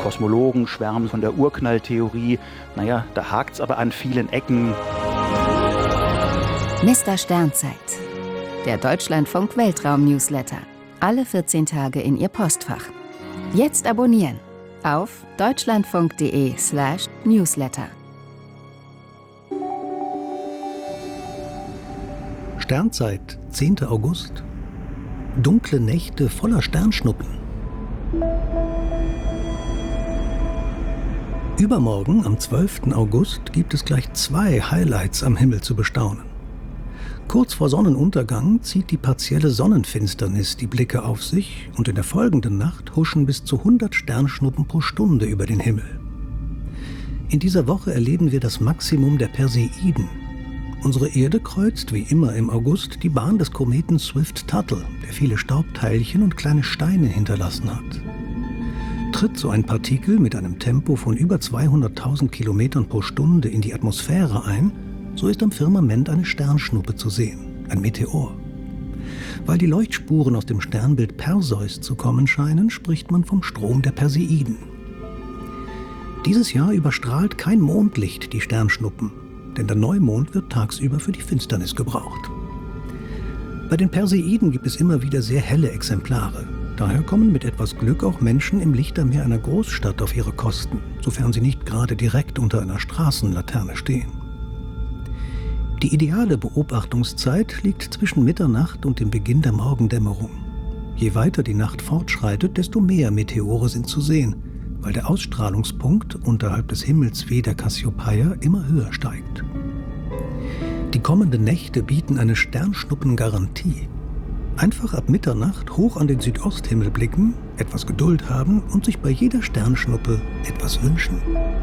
Kosmologen schwärmen von der Urknalltheorie. Naja, da hakt's aber an vielen Ecken. Mr. Sternzeit, der Deutschlandfunk-Weltraum-Newsletter. Alle 14 Tage in Ihr Postfach. Jetzt abonnieren auf deutschlandfunk.de/newsletter. Sternzeit, 10. August. Dunkle Nächte voller Sternschnuppen. Übermorgen, am 12. August, gibt es gleich 2 Highlights am Himmel zu bestaunen. Kurz vor Sonnenuntergang zieht die partielle Sonnenfinsternis die Blicke auf sich und in der folgenden Nacht huschen bis zu 100 Sternschnuppen pro Stunde über den Himmel. In dieser Woche erleben wir das Maximum der Perseiden. Unsere Erde kreuzt, wie immer im August, die Bahn des Kometen Swift-Tuttle, der viele Staubteilchen und kleine Steine hinterlassen hat. Tritt so ein Partikel mit einem Tempo von über 200.000 Kilometern pro Stunde in die Atmosphäre ein, so ist am Firmament eine Sternschnuppe zu sehen, ein Meteor. Weil die Leuchtspuren aus dem Sternbild Perseus zu kommen scheinen, spricht man vom Strom der Perseiden. Dieses Jahr überstrahlt kein Mondlicht die Sternschnuppen, denn der Neumond wird tagsüber für die Finsternis gebraucht. Bei den Perseiden gibt es immer wieder sehr helle Exemplare. Daher kommen mit etwas Glück auch Menschen im Lichtermeer einer Großstadt auf ihre Kosten, sofern sie nicht gerade direkt unter einer Straßenlaterne stehen. Die ideale Beobachtungszeit liegt zwischen Mitternacht und dem Beginn der Morgendämmerung. Je weiter die Nacht fortschreitet, desto mehr Meteore sind zu sehen, weil der Ausstrahlungspunkt unterhalb des Himmels V der Cassiopeia immer höher steigt. Die kommenden Nächte bieten eine Sternschnuppengarantie. Einfach ab Mitternacht hoch an den Südosthimmel blicken, etwas Geduld haben und sich bei jeder Sternschnuppe etwas wünschen.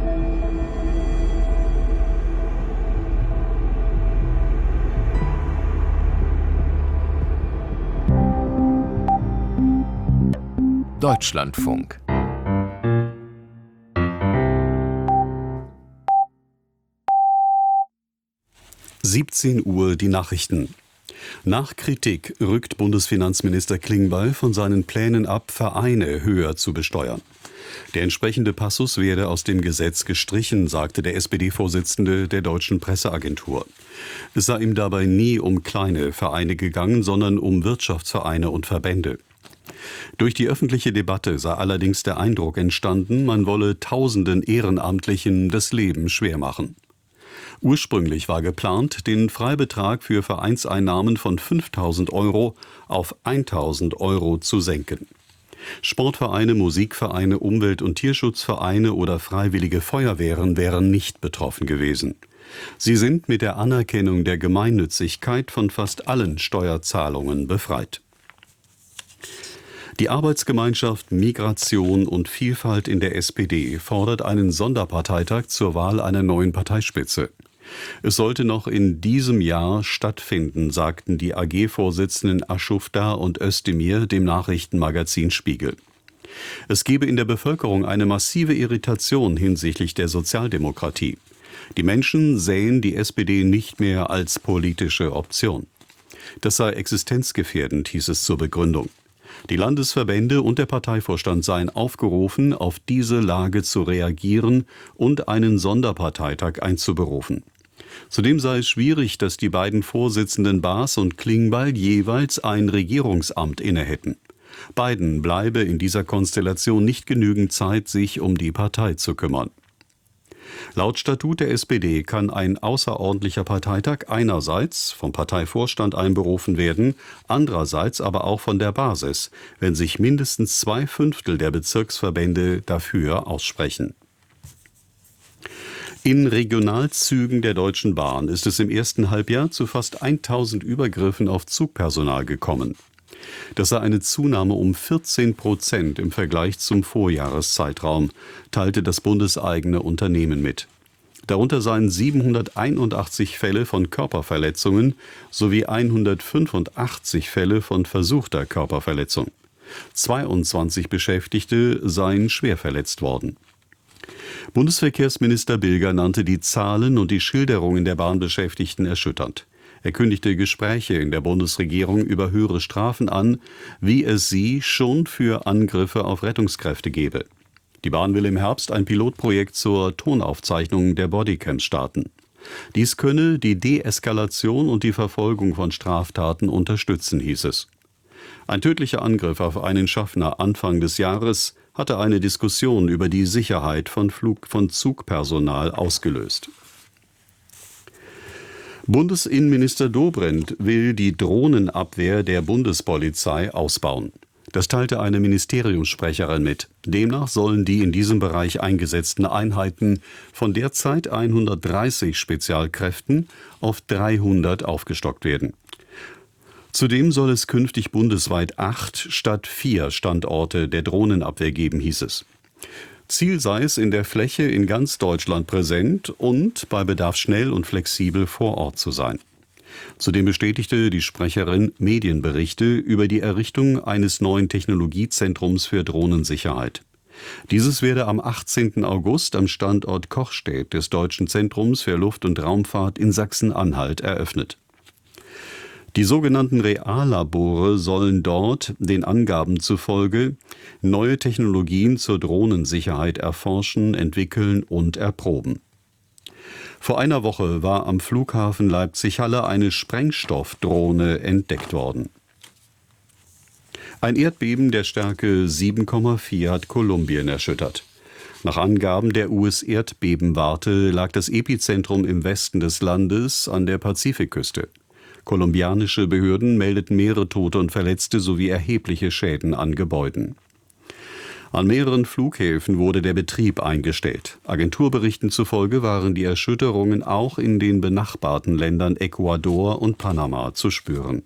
Deutschlandfunk. (17 Uhr) die Nachrichten. Nach Kritik rückt Bundesfinanzminister Klingbeil von seinen Plänen ab, Vereine höher zu besteuern. Der entsprechende Passus werde aus dem Gesetz gestrichen, sagte der SPD-Vorsitzende der Deutschen Presseagentur. Es sei ihm dabei nie um kleine Vereine gegangen, sondern um Wirtschaftsvereine und Verbände. Durch die öffentliche Debatte sei allerdings der Eindruck entstanden, man wolle tausenden Ehrenamtlichen das Leben schwer machen. Ursprünglich war geplant, den Freibetrag für Vereinseinnahmen von 5.000 € auf 1.000 € zu senken. Sportvereine, Musikvereine, Umwelt- und Tierschutzvereine oder freiwillige Feuerwehren wären nicht betroffen gewesen. Sie sind mit der Anerkennung der Gemeinnützigkeit von fast allen Steuerzahlungen befreit. Die Arbeitsgemeinschaft Migration und Vielfalt in der SPD fordert einen Sonderparteitag zur Wahl einer neuen Parteispitze. Es sollte noch in diesem Jahr stattfinden, sagten die AG-Vorsitzenden Aschufta und Özdemir dem Nachrichtenmagazin Spiegel. Es gebe in der Bevölkerung eine massive Irritation hinsichtlich der Sozialdemokratie. Die Menschen sähen die SPD nicht mehr als politische Option. Das sei existenzgefährdend, hieß es zur Begründung. Die Landesverbände und der Parteivorstand seien aufgerufen, auf diese Lage zu reagieren und einen Sonderparteitag einzuberufen. Zudem sei es schwierig, dass die beiden Vorsitzenden Baas und Klingbeil jeweils ein Regierungsamt innehätten. Beiden bleibe in dieser Konstellation nicht genügend Zeit, sich um die Partei zu kümmern. Laut Statut der SPD kann ein außerordentlicher Parteitag einerseits vom Parteivorstand einberufen werden, andererseits aber auch von der Basis, wenn sich mindestens 2/5 der Bezirksverbände dafür aussprechen. In Regionalzügen der Deutschen Bahn ist es im ersten Halbjahr zu fast 1.000 Übergriffen auf Zugpersonal gekommen. Das sei eine Zunahme um 14% im Vergleich zum Vorjahreszeitraum, teilte das bundeseigene Unternehmen mit. Darunter seien 781 Fälle von Körperverletzungen sowie 185 Fälle von versuchter Körperverletzung. 22 Beschäftigte seien schwer verletzt worden. Bundesverkehrsminister Bilger nannte die Zahlen und die Schilderungen der Bahnbeschäftigten erschütternd. Er kündigte Gespräche in der Bundesregierung über höhere Strafen an, wie es sie schon für Angriffe auf Rettungskräfte gebe. Die Bahn will im Herbst ein Pilotprojekt zur Tonaufzeichnung der Bodycams starten. Dies könne die Deeskalation und die Verfolgung von Straftaten unterstützen, hieß es. Ein tödlicher Angriff auf einen Schaffner Anfang des Jahres hatte eine Diskussion über die Sicherheit von Zugpersonal ausgelöst. Bundesinnenminister Dobrindt will die Drohnenabwehr der Bundespolizei ausbauen. Das teilte eine Ministeriumssprecherin mit. Demnach sollen die in diesem Bereich eingesetzten Einheiten von derzeit 130 Spezialkräften auf 300 aufgestockt werden. Zudem soll es künftig bundesweit 8 statt 4 Standorte der Drohnenabwehr geben, hieß es. Ziel sei es, in der Fläche in ganz Deutschland präsent und bei Bedarf schnell und flexibel vor Ort zu sein. Zudem bestätigte die Sprecherin Medienberichte über die Errichtung eines neuen Technologiezentrums für Drohnensicherheit. Dieses werde am 18. August am Standort Kochstedt des Deutschen Zentrums für Luft- und Raumfahrt in Sachsen-Anhalt eröffnet. Die sogenannten Reallabore sollen dort, den Angaben zufolge, neue Technologien zur Drohnensicherheit erforschen, entwickeln und erproben. Vor einer Woche war am Flughafen Leipzig-Halle eine Sprengstoffdrohne entdeckt worden. Ein Erdbeben der Stärke 7,4 hat Kolumbien erschüttert. Nach Angaben der US-Erdbebenwarte lag das Epizentrum im Westen des Landes an der Pazifikküste. Kolumbianische Behörden meldeten mehrere Tote und Verletzte sowie erhebliche Schäden an Gebäuden. An mehreren Flughäfen wurde der Betrieb eingestellt. Agenturberichten zufolge waren die Erschütterungen auch in den benachbarten Ländern Ecuador und Panama zu spüren.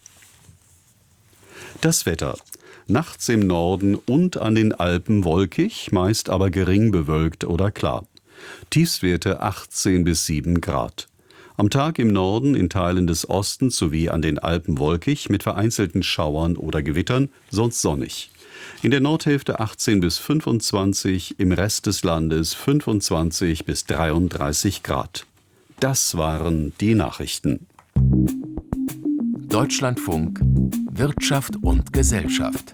Das Wetter. Nachts im Norden und an den Alpen wolkig, meist aber gering bewölkt oder klar. Tiefstwerte 18 bis 7 Grad. Am Tag im Norden, in Teilen des Ostens sowie an den Alpen wolkig mit vereinzelten Schauern oder Gewittern, sonst sonnig. In der Nordhälfte 18 bis 25, im Rest des Landes 25 bis 33 Grad. Das waren die Nachrichten. Deutschlandfunk Wirtschaft und Gesellschaft.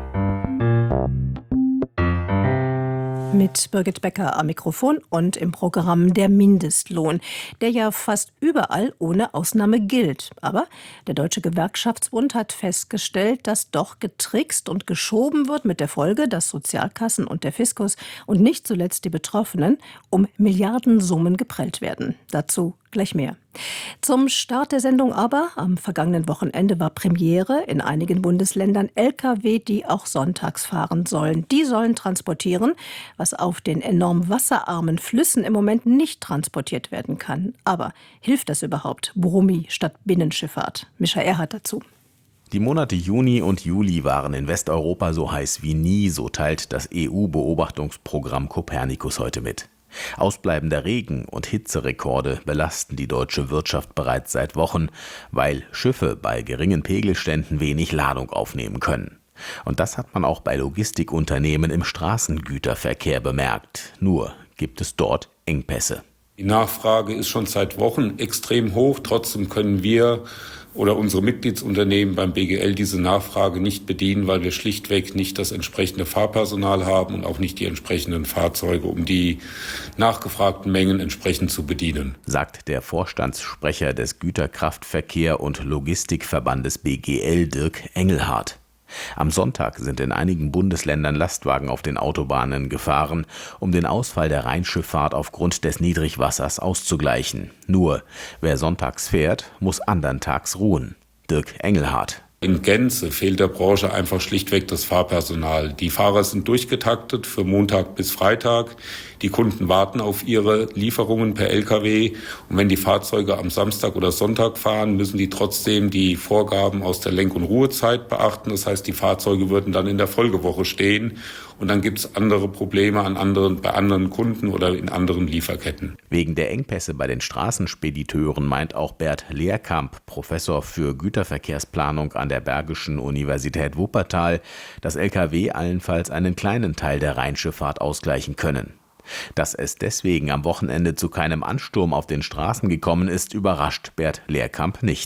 Mit Birgit Becker am Mikrofon und im Programm der Mindestlohn, der ja fast überall ohne Ausnahme gilt. Aber der Deutsche Gewerkschaftsbund hat festgestellt, dass doch getrickst und geschoben wird, mit der Folge, dass Sozialkassen und der Fiskus und nicht zuletzt die Betroffenen um Milliardensummen geprellt werden. Dazu gleich mehr. Zum Start der Sendung aber, am vergangenen Wochenende war Premiere in einigen Bundesländern Lkw, die auch sonntags fahren sollen. Die sollen transportieren, was auf den enorm wasserarmen Flüssen im Moment nicht transportiert werden kann. Aber hilft das überhaupt, Brummi statt Binnenschifffahrt? Mischa Erhardt dazu. Die Monate Juni und Juli waren in Westeuropa so heiß wie nie, so teilt das EU-Beobachtungsprogramm Copernicus heute mit. Ausbleibender Regen und Hitzerekorde belasten die deutsche Wirtschaft bereits seit Wochen, weil Schiffe bei geringen Pegelständen wenig Ladung aufnehmen können. Und das hat man auch bei Logistikunternehmen im Straßengüterverkehr bemerkt. Nur gibt es dort Engpässe. Die Nachfrage ist schon seit Wochen extrem hoch. Trotzdem können wir oder unsere Mitgliedsunternehmen beim BGL diese Nachfrage nicht bedienen, weil wir schlichtweg nicht das entsprechende Fahrpersonal haben und auch nicht die entsprechenden Fahrzeuge, um die nachgefragten Mengen entsprechend zu bedienen. Sagt der Vorstandssprecher des Güterkraftverkehr- und Logistikverbandes BGL, Dirk Engelhardt. Am Sonntag sind in einigen Bundesländern Lastwagen auf den Autobahnen gefahren, um den Ausfall der Rheinschifffahrt aufgrund des Niedrigwassers auszugleichen. Nur, wer sonntags fährt, muss andern Tags ruhen. Dirk Engelhardt. In Gänze fehlt der Branche einfach schlichtweg das Fahrpersonal. Die Fahrer sind durchgetaktet für Montag bis Freitag. Die Kunden warten auf ihre Lieferungen per Lkw. Und wenn die Fahrzeuge am Samstag oder Sonntag fahren, müssen die trotzdem die Vorgaben aus der Lenk- und Ruhezeit beachten. Das heißt, die Fahrzeuge würden dann in der Folgewoche stehen. Und dann gibt es andere Probleme bei anderen Kunden oder in anderen Lieferketten. Wegen der Engpässe bei den Straßenspediteuren meint auch Bert Lehrkamp, Professor für Güterverkehrsplanung an der Bergischen Universität Wuppertal, dass Lkw allenfalls einen kleinen Teil der Rheinschifffahrt ausgleichen können. Dass es deswegen am Wochenende zu keinem Ansturm auf den Straßen gekommen ist, überrascht Bert Lehrkamp nicht.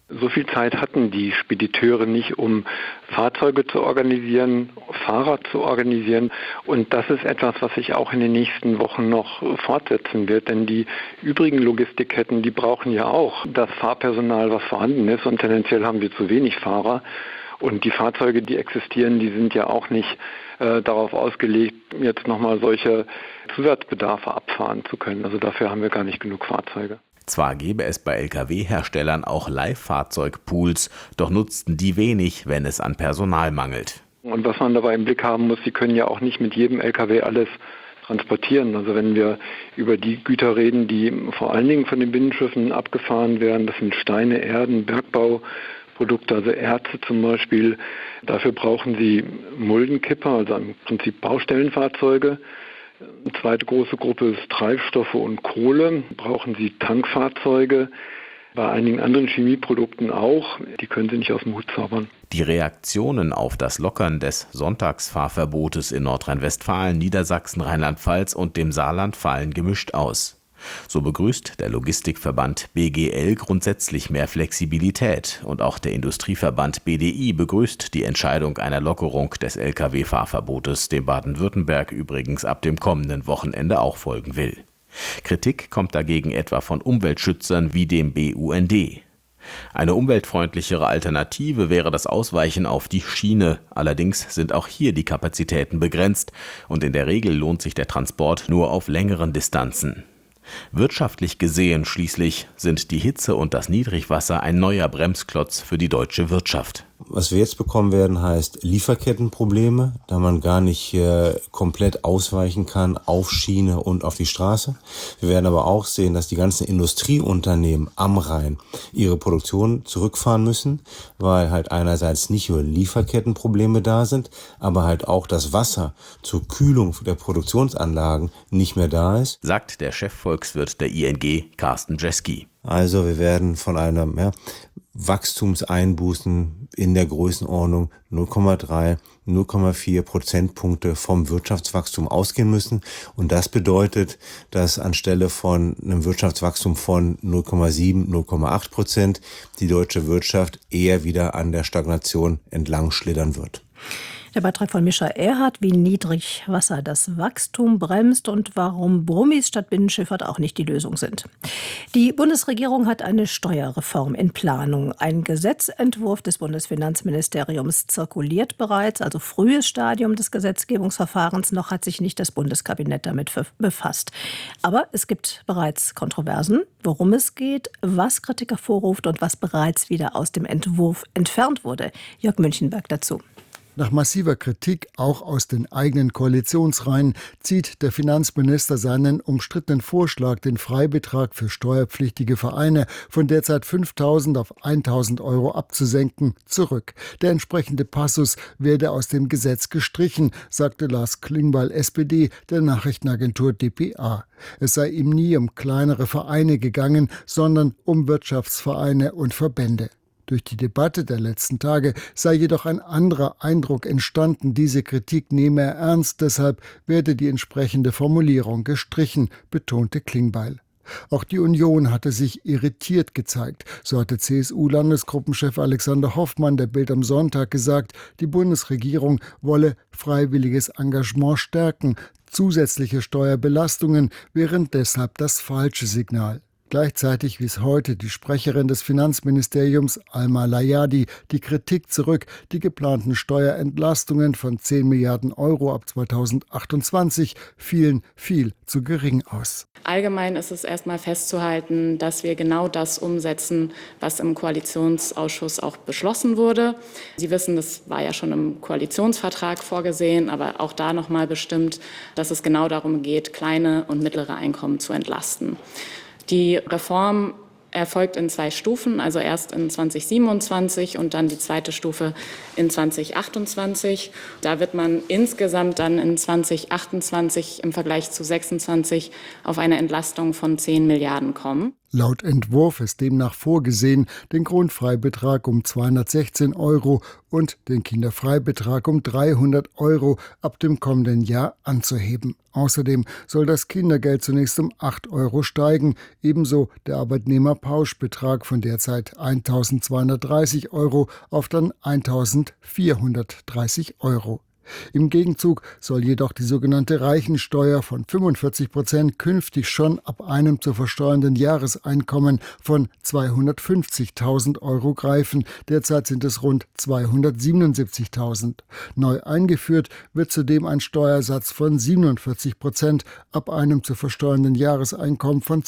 So viel Zeit hatten die Spediteure nicht, um Fahrzeuge zu organisieren, Fahrer zu organisieren. Und das ist etwas, was sich auch in den nächsten Wochen noch fortsetzen wird. Denn die übrigen Logistikketten, die brauchen ja auch das Fahrpersonal, was vorhanden ist. Und tendenziell haben wir zu wenig Fahrer. Und die Fahrzeuge, die existieren, die sind ja auch nicht darauf ausgelegt, jetzt nochmal solche Zusatzbedarfe abfahren zu können. Also dafür haben wir gar nicht genug Fahrzeuge. Zwar gäbe es bei Lkw-Herstellern auch Leihfahrzeugpools, doch nutzten die wenig, wenn es an Personal mangelt. Und was man dabei im Blick haben muss, sie können ja auch nicht mit jedem Lkw alles transportieren. Also wenn wir über die Güter reden, die vor allen Dingen von den Binnenschiffen abgefahren werden, das sind Steine, Erden, Bergbauprodukte, also Erze zum Beispiel. Dafür brauchen sie Muldenkipper, also im Prinzip Baustellenfahrzeuge. Eine zweite große Gruppe ist Treibstoffe und Kohle. Brauchen Sie Tankfahrzeuge, bei einigen anderen Chemieprodukten auch. Die können Sie nicht aus dem Hut zaubern. Die Reaktionen auf das Lockern des Sonntagsfahrverbotes in Nordrhein-Westfalen, Niedersachsen, Rheinland-Pfalz und dem Saarland fallen gemischt aus. So begrüßt der Logistikverband BGL grundsätzlich mehr Flexibilität und auch der Industrieverband BDI begrüßt die Entscheidung einer Lockerung des Lkw-Fahrverbotes, dem Baden-Württemberg übrigens ab dem kommenden Wochenende auch folgen will. Kritik kommt dagegen etwa von Umweltschützern wie dem BUND. Eine umweltfreundlichere Alternative wäre das Ausweichen auf die Schiene. Allerdings sind auch hier die Kapazitäten begrenzt und in der Regel lohnt sich der Transport nur auf längeren Distanzen. Wirtschaftlich gesehen schließlich sind die Hitze und das Niedrigwasser ein neuer Bremsklotz für die deutsche Wirtschaft. Was wir jetzt bekommen werden, heißt Lieferkettenprobleme, da man gar nicht komplett ausweichen kann auf Schiene und auf die Straße. Wir werden aber auch sehen, dass die ganzen Industrieunternehmen am Rhein ihre Produktion zurückfahren müssen, weil halt einerseits nicht nur Lieferkettenprobleme da sind, aber halt auch das Wasser zur Kühlung der Produktionsanlagen nicht mehr da ist, sagt der Chefvolkswirt der ING, Carsten Jeski. Also wir werden von einem Wachstumseinbußen in der Größenordnung 0,3, 0,4 Prozentpunkte vom Wirtschaftswachstum ausgehen müssen. Und das bedeutet, dass anstelle von einem Wirtschaftswachstum von 0,7, 0,8% die deutsche Wirtschaft eher wieder an der Stagnation entlang schlittern wird. Der Beitrag von Mischa Erhardt, wie niedrig Wasser das Wachstum bremst und warum Brummis statt Binnenschifffahrt auch nicht die Lösung sind. Die Bundesregierung hat eine Steuerreform in Planung. Ein Gesetzentwurf des Bundesfinanzministeriums zirkuliert bereits, also frühes Stadium des Gesetzgebungsverfahrens. Noch hat sich nicht das Bundeskabinett damit befasst. Aber es gibt bereits Kontroversen, worum es geht, was Kritik hervorruft und was bereits wieder aus dem Entwurf entfernt wurde. Jörg Münchenberg dazu. Nach massiver Kritik, auch aus den eigenen Koalitionsreihen, zieht der Finanzminister seinen umstrittenen Vorschlag, den Freibetrag für steuerpflichtige Vereine von derzeit 5.000 auf 1.000 Euro abzusenken, zurück. Der entsprechende Passus werde aus dem Gesetz gestrichen, sagte Lars Klingbeil, SPD, der Nachrichtenagentur dpa. Es sei ihm nie um kleinere Vereine gegangen, sondern um Wirtschaftsvereine und Verbände. Durch die Debatte der letzten Tage sei jedoch ein anderer Eindruck entstanden, diese Kritik nehme er ernst, deshalb werde die entsprechende Formulierung gestrichen, betonte Klingbeil. Auch die Union hatte sich irritiert gezeigt. So hatte CSU-Landesgruppenchef Alexander Hoffmann der Bild am Sonntag gesagt, die Bundesregierung wolle freiwilliges Engagement stärken. Zusätzliche Steuerbelastungen wären deshalb das falsche Signal. Gleichzeitig wies heute die Sprecherin des Finanzministeriums, Alma Layadi, die Kritik zurück, die geplanten Steuerentlastungen von 10 Milliarden Euro ab 2028 fielen viel zu gering aus. Allgemein ist es erstmal festzuhalten, dass wir genau das umsetzen, was im Koalitionsausschuss auch beschlossen wurde. Sie wissen, das war ja schon im Koalitionsvertrag vorgesehen, aber auch da nochmal bestimmt, dass es genau darum geht, kleine und mittlere Einkommen zu entlasten. Die Reform erfolgt in 2 Stufen, also erst in 2027 und dann die zweite Stufe in 2028. Da wird man insgesamt dann in 2028 im Vergleich zu 26 auf eine Entlastung von 10 Milliarden kommen. Laut Entwurf ist demnach vorgesehen, den Grundfreibetrag um 216 € und den Kinderfreibetrag um 300 € ab dem kommenden Jahr anzuheben. Außerdem soll das Kindergeld zunächst um 8 € steigen, ebenso der Arbeitnehmerpauschbetrag von derzeit 1.230 € auf dann 1.430 €. Im Gegenzug soll jedoch die sogenannte Reichensteuer von 45% künftig schon ab einem zu versteuernden Jahreseinkommen von 250.000 € greifen. Derzeit sind es rund 277.000. Neu eingeführt wird zudem ein Steuersatz von 47% ab einem zu versteuernden Jahreseinkommen von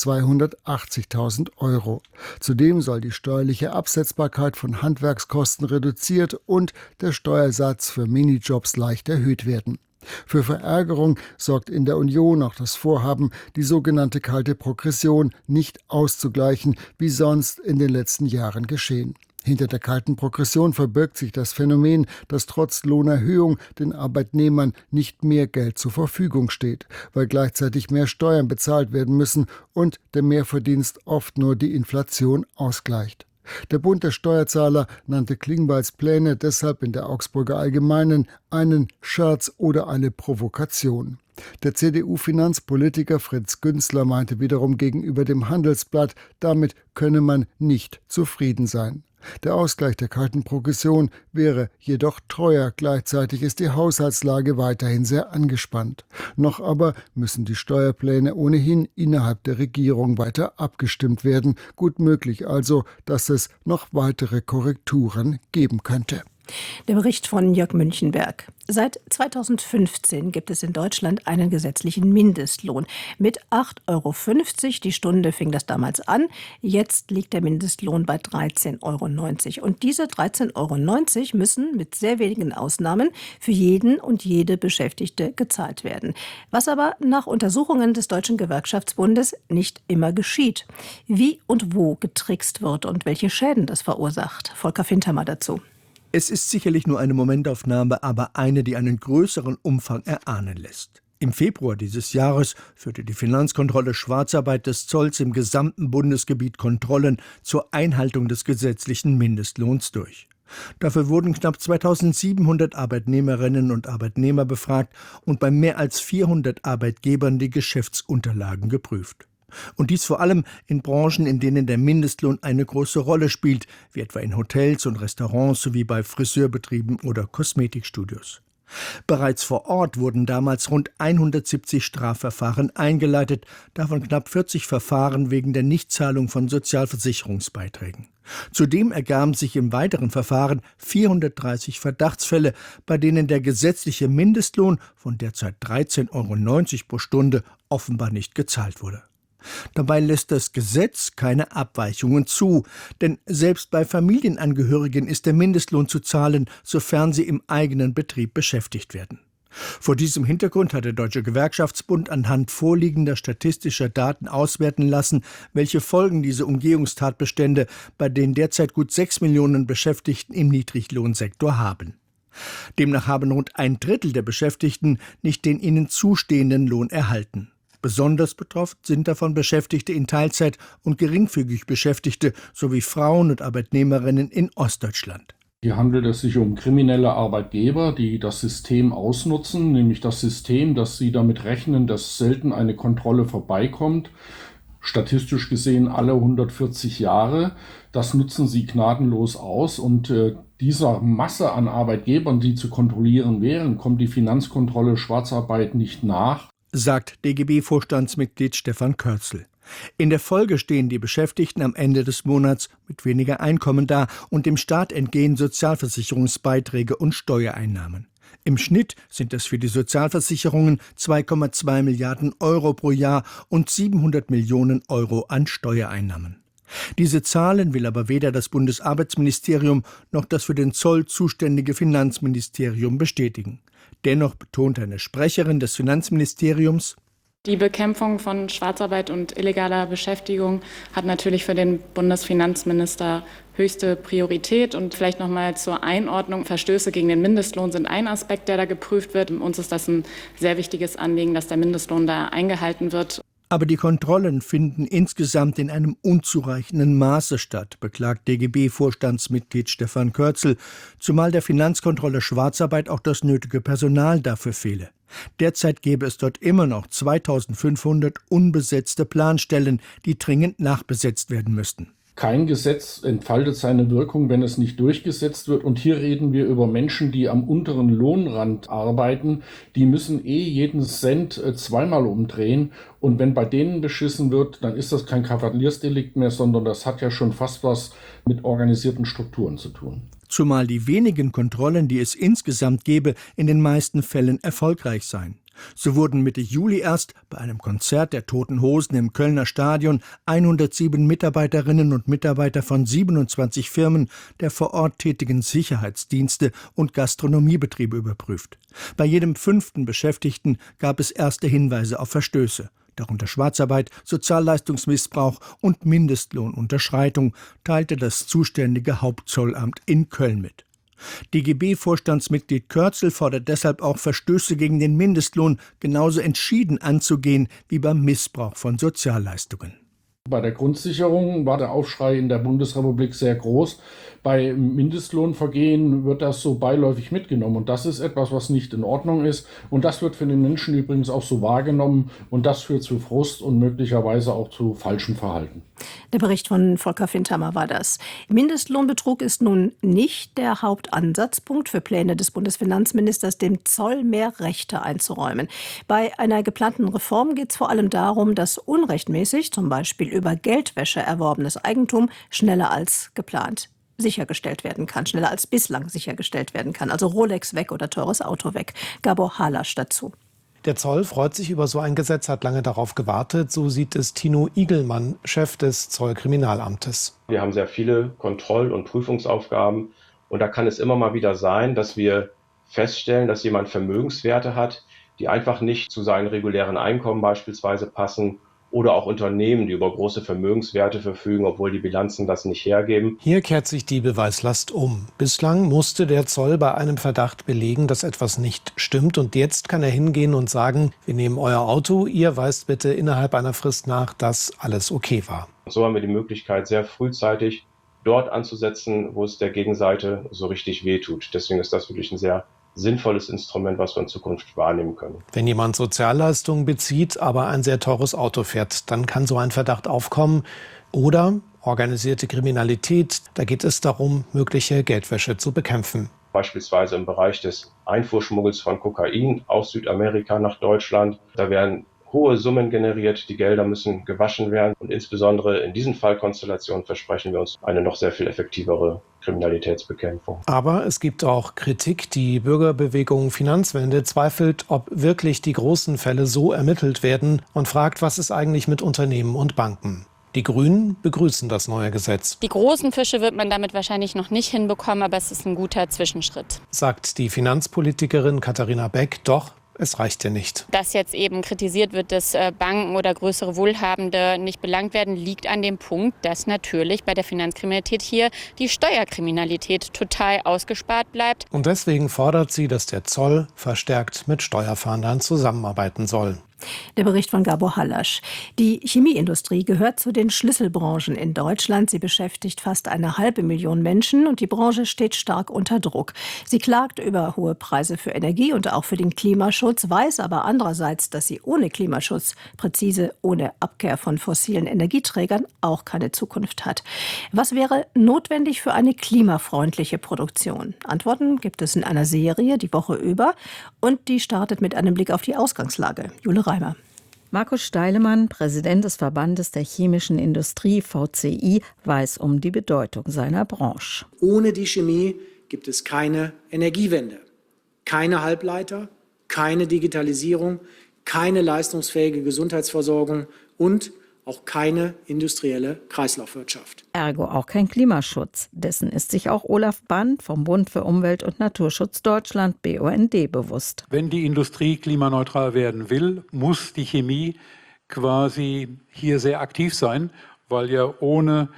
280.000 €. Zudem soll die steuerliche Absetzbarkeit von Handwerkskosten reduziert und der Steuersatz für Minijobs leicht erhöht werden. Für Verärgerung sorgt in der Union auch das Vorhaben, die sogenannte kalte Progression nicht auszugleichen, wie sonst in den letzten Jahren geschehen. Hinter der kalten Progression verbirgt sich das Phänomen, dass trotz Lohnerhöhung den Arbeitnehmern nicht mehr Geld zur Verfügung steht, weil gleichzeitig mehr Steuern bezahlt werden müssen und der Mehrverdienst oft nur die Inflation ausgleicht. Der Bund der Steuerzahler nannte Klingbeils Pläne deshalb in der Augsburger Allgemeinen einen Scherz oder eine Provokation. Der CDU-Finanzpolitiker Fritz Günzler meinte wiederum gegenüber dem Handelsblatt, damit könne man nicht zufrieden sein. Der Ausgleich der kalten Progression wäre jedoch teuer. Gleichzeitig ist die Haushaltslage weiterhin sehr angespannt. Noch aber müssen die Steuerpläne ohnehin innerhalb der Regierung weiter abgestimmt werden. Gut möglich also, dass es noch weitere Korrekturen geben könnte. Der Bericht von Jörg Münchenberg. Seit 2015 gibt es in Deutschland einen gesetzlichen Mindestlohn. Mit 8,50 € die Stunde fing das damals an. Jetzt liegt der Mindestlohn bei 13,90 €. Und diese 13,90 € müssen mit sehr wenigen Ausnahmen für jeden und jede Beschäftigte gezahlt werden. Was aber nach Untersuchungen des Deutschen Gewerkschaftsbundes nicht immer geschieht. Wie und wo getrickst wird und welche Schäden das verursacht. Volker Fintermer dazu. Es ist sicherlich nur eine Momentaufnahme, aber eine, die einen größeren Umfang erahnen lässt. Im Februar dieses Jahres führte die Finanzkontrolle Schwarzarbeit des Zolls im gesamten Bundesgebiet Kontrollen zur Einhaltung des gesetzlichen Mindestlohns durch. Dafür wurden knapp 2.700 Arbeitnehmerinnen und Arbeitnehmer befragt und bei mehr als 400 Arbeitgebern die Geschäftsunterlagen geprüft. Und dies vor allem in Branchen, in denen der Mindestlohn eine große Rolle spielt, wie etwa in Hotels und Restaurants sowie bei Friseurbetrieben oder Kosmetikstudios. Bereits vor Ort wurden damals rund 170 Strafverfahren eingeleitet, davon knapp 40 Verfahren wegen der Nichtzahlung von Sozialversicherungsbeiträgen. Zudem ergaben sich im weiteren Verfahren 430 Verdachtsfälle, bei denen der gesetzliche Mindestlohn von derzeit 13,90 € pro Stunde offenbar nicht gezahlt wurde. Dabei lässt das Gesetz keine Abweichungen zu, denn selbst bei Familienangehörigen ist der Mindestlohn zu zahlen, sofern sie im eigenen Betrieb beschäftigt werden. Vor diesem Hintergrund hat der Deutsche Gewerkschaftsbund anhand vorliegender statistischer Daten auswerten lassen, welche Folgen diese Umgehungstatbestände bei den derzeit gut 6 Millionen Beschäftigten im Niedriglohnsektor haben. Demnach haben rund 1/3 der Beschäftigten nicht den ihnen zustehenden Lohn erhalten. Besonders betroffen sind davon Beschäftigte in Teilzeit und geringfügig Beschäftigte sowie Frauen und Arbeitnehmerinnen in Ostdeutschland. Hier handelt es sich um kriminelle Arbeitgeber, die das System ausnutzen, nämlich das System, dass sie damit rechnen, dass selten eine Kontrolle vorbeikommt. Statistisch gesehen alle 140 Jahre. Das nutzen sie gnadenlos aus und dieser Masse an Arbeitgebern, die zu kontrollieren wären, kommt die Finanzkontrolle Schwarzarbeit nicht nach, sagt DGB-Vorstandsmitglied Stefan Kölzel. In der Folge stehen die Beschäftigten am Ende des Monats mit weniger Einkommen da und dem Staat entgehen Sozialversicherungsbeiträge und Steuereinnahmen. Im Schnitt sind es für die Sozialversicherungen 2,2 Milliarden € pro Jahr und 700 Millionen € an Steuereinnahmen. Diese Zahlen will aber weder das Bundesarbeitsministerium noch das für den Zoll zuständige Finanzministerium bestätigen. Dennoch betont eine Sprecherin des Finanzministeriums: Die Bekämpfung von Schwarzarbeit und illegaler Beschäftigung hat natürlich für den Bundesfinanzminister höchste Priorität. Und vielleicht noch mal zur Einordnung: Verstöße gegen den Mindestlohn sind ein Aspekt, der da geprüft wird. Uns ist das ein sehr wichtiges Anliegen, dass der Mindestlohn da eingehalten wird. Aber die Kontrollen finden insgesamt in einem unzureichenden Maße statt, beklagt DGB-Vorstandsmitglied Stefan Kürzel, zumal der Finanzkontrolle Schwarzarbeit auch das nötige Personal dafür fehle. Derzeit gäbe es dort immer noch 2500 unbesetzte Planstellen, die dringend nachbesetzt werden müssten. Kein Gesetz entfaltet seine Wirkung, wenn es nicht durchgesetzt wird. Und hier reden wir über Menschen, die am unteren Lohnrand arbeiten. Die müssen jeden Cent zweimal umdrehen. Und wenn bei denen beschissen wird, dann ist das kein Kavaliersdelikt mehr, sondern das hat ja schon fast was mit organisierten Strukturen zu tun. Zumal die wenigen Kontrollen, die es insgesamt gäbe, in den meisten Fällen erfolgreich seien. So wurden Mitte Juli erst bei einem Konzert der Toten Hosen im Kölner Stadion 107 Mitarbeiterinnen und Mitarbeiter von 27 Firmen der vor Ort tätigen Sicherheitsdienste und Gastronomiebetriebe überprüft. Bei jedem 5. Beschäftigten gab es erste Hinweise auf Verstöße, darunter Schwarzarbeit, Sozialleistungsmissbrauch und Mindestlohnunterschreitung, teilte das zuständige Hauptzollamt in Köln mit. DGB-Vorstandsmitglied Kürzel fordert deshalb auch, Verstöße gegen den Mindestlohn genauso entschieden anzugehen wie beim Missbrauch von Sozialleistungen. Bei der Grundsicherung war der Aufschrei in der Bundesrepublik sehr groß. Bei Mindestlohnvergehen wird das so beiläufig mitgenommen. Und das ist etwas, was nicht in Ordnung ist. Und das wird für den Menschen übrigens auch so wahrgenommen. Und das führt zu Frust und möglicherweise auch zu falschem Verhalten. Der Bericht von Volker Findhammer war das. Mindestlohnbetrug ist nun nicht der Hauptansatzpunkt für Pläne des Bundesfinanzministers, dem Zoll mehr Rechte einzuräumen. Bei einer geplanten Reform geht es vor allem darum, dass unrechtmäßig, zum Beispiel über Geldwäsche erworbenes Eigentum, schneller als geplant sichergestellt werden kann, schneller als bislang sichergestellt werden kann. Also Rolex weg oder teures Auto weg. Gabor Halasch dazu. Der Zoll freut sich über so ein Gesetz, hat lange darauf gewartet. So sieht es Tino Igelmann, Chef des Zollkriminalamtes. Wir haben sehr viele Kontroll- und Prüfungsaufgaben. Und da kann es immer mal wieder sein, dass wir feststellen, dass jemand Vermögenswerte hat, die einfach nicht zu seinen regulären Einkommen beispielsweise passen. Oder auch Unternehmen, die über große Vermögenswerte verfügen, obwohl die Bilanzen das nicht hergeben. Hier kehrt sich die Beweislast um. Bislang musste der Zoll bei einem Verdacht belegen, dass etwas nicht stimmt. Und jetzt kann er hingehen und sagen, wir nehmen euer Auto, ihr weist bitte innerhalb einer Frist nach, dass alles okay war. So haben wir die Möglichkeit, sehr frühzeitig dort anzusetzen, wo es der Gegenseite so richtig wehtut. Deswegen ist das wirklich ein sehr sinnvolles Instrument, was wir in Zukunft wahrnehmen können. Wenn jemand Sozialleistungen bezieht, aber ein sehr teures Auto fährt, dann kann so ein Verdacht aufkommen. Oder organisierte Kriminalität, da geht es darum, mögliche Geldwäsche zu bekämpfen. Beispielsweise im Bereich des Einfuhrschmuggels von Kokain aus Südamerika nach Deutschland. Da werden hohe Summen generiert, die Gelder müssen gewaschen werden. Und insbesondere in diesen Fallkonstellationen versprechen wir uns eine noch sehr viel effektivere Kriminalitätsbekämpfung. Aber es gibt auch Kritik. Die Bürgerbewegung Finanzwende zweifelt, ob wirklich die großen Fälle so ermittelt werden und fragt, was ist eigentlich mit Unternehmen und Banken? Die Grünen begrüßen das neue Gesetz. Die großen Fische wird man damit wahrscheinlich noch nicht hinbekommen, aber es ist ein guter Zwischenschritt. Sagt die Finanzpolitikerin Katharina Beck, doch es reicht ja nicht. Dass jetzt eben kritisiert wird, dass Banken oder größere Wohlhabende nicht belangt werden, liegt an dem Punkt, dass natürlich bei der Finanzkriminalität hier die Steuerkriminalität total ausgespart bleibt. Und deswegen fordert sie, dass der Zoll verstärkt mit Steuerfahndern zusammenarbeiten soll. Der Bericht von Gabor Halasch. Die Chemieindustrie gehört zu den Schlüsselbranchen in Deutschland. Sie beschäftigt fast 500.000 Menschen und die Branche steht stark unter Druck. Sie klagt über hohe Preise für Energie und auch für den Klimaschutz, weiß aber andererseits, dass sie ohne Klimaschutz, präzise ohne Abkehr von fossilen Energieträgern, auch keine Zukunft hat. Was wäre notwendig für eine klimafreundliche Produktion? Antworten gibt es in einer Serie die Woche über und die startet mit einem Blick auf die Ausgangslage. Jule Reimer. Markus Steilemann, Präsident des Verbandes der chemischen Industrie VCI, weiß um die Bedeutung seiner Branche. Ohne die Chemie gibt es keine Energiewende, keine Halbleiter, keine Digitalisierung, keine leistungsfähige Gesundheitsversorgung und auch keine industrielle Kreislaufwirtschaft. Ergo auch kein Klimaschutz. Dessen ist sich auch Olaf Band vom Bund für Umwelt und Naturschutz Deutschland, BUND, bewusst. Wenn die Industrie klimaneutral werden will, muss die Chemie quasi hier sehr aktiv sein, weil ja ohne